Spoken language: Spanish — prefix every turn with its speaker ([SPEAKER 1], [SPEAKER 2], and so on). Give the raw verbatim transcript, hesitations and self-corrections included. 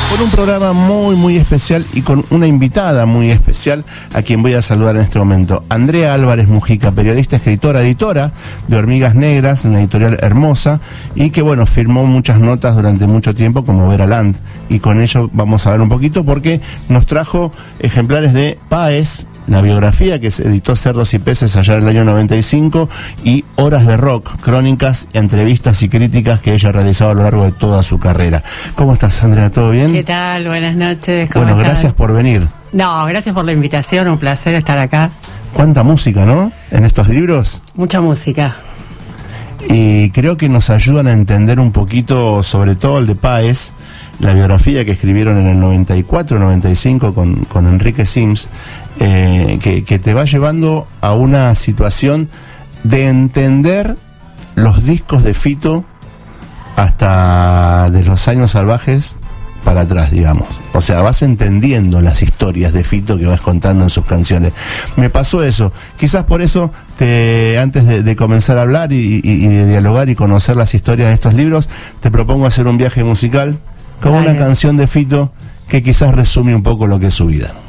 [SPEAKER 1] Con un programa muy muy especial y con una invitada muy especial a quien voy a saludar en este momento. Andrea Álvarez Mujica, periodista, escritora, editora de Hormigas Negras, una editorial hermosa, y que bueno, firmó muchas notas durante mucho tiempo como Vera Land, y con ello vamos a ver un poquito porque nos trajo ejemplares de Páez, la biografía que se editó Cerdos y Peces allá en el año noventa y cinco, y Horas de Rock, crónicas, entrevistas y críticas que ella ha realizado a lo largo de toda su carrera. ¿Cómo estás, Andrea? ¿Todo bien?
[SPEAKER 2] ¿Qué tal? Buenas noches. ¿Cómo
[SPEAKER 1] Bueno,
[SPEAKER 2] estás?
[SPEAKER 1] gracias por venir.
[SPEAKER 2] No, gracias por la invitación, un placer estar acá.
[SPEAKER 1] Cuánta música, ¿no? En estos libros.
[SPEAKER 2] Mucha música.
[SPEAKER 1] Y creo que nos ayudan a entender un poquito, sobre todo el de Páez, la biografía que escribieron en el noventa y cuatro, noventa y cinco con, con Enrique Sims, eh, que, que te va llevando a una situación de entender los discos de Fito hasta de los años salvajes para atrás, digamos. O sea, vas entendiendo las historias de Fito que vas contando en sus canciones. Me pasó eso. Quizás por eso, te, antes de, de comenzar a hablar y, y, y de dialogar y conocer las historias de estos libros, te propongo hacer un viaje musical con
[SPEAKER 2] Dale.
[SPEAKER 1] Una canción de Fito que quizás resume un poco lo que es su vida.